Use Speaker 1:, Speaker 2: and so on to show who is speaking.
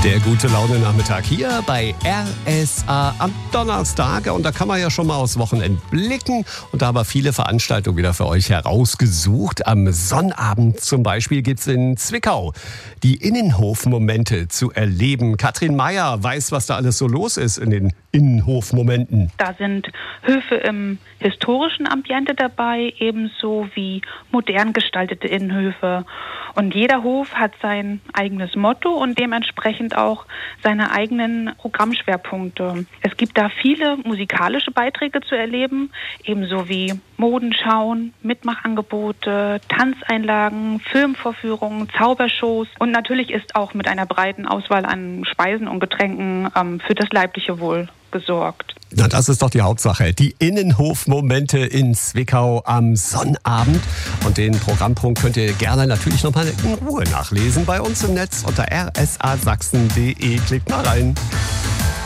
Speaker 1: Der gute Laune-Nachmittag hier bei RSA am Donnerstag. Und da kann man ja schon mal aufs Wochenende blicken. Und da haben wir viele Veranstaltungen wieder für euch herausgesucht. Am Sonnabend zum Beispiel gibt es in Zwickau die Innenhofmomente zu erleben. Katrin Meyer weiß, was da alles so los ist in den Innenhofmomenten.
Speaker 2: Da sind Höfe im historischen Ambiente dabei, ebenso wie modern gestaltete Innenhöfe. Und jeder Hof hat sein eigenes Motto und dementsprechend auch seine eigenen Programmschwerpunkte. Es gibt da viele musikalische Beiträge zu erleben, ebenso wie Modenschauen, Mitmachangebote, Tanzeinlagen, Filmvorführungen, Zaubershows und natürlich ist auch mit einer breiten Auswahl an Speisen und Getränken für das leibliche Wohl gesorgt.
Speaker 1: Na, das ist doch die Hauptsache. Die Innenhofmomente in Zwickau am Sonnabend. Und den Programmpunkt könnt ihr gerne natürlich nochmal in Ruhe nachlesen bei uns im Netz unter rsasachsen.de. Klickt mal rein.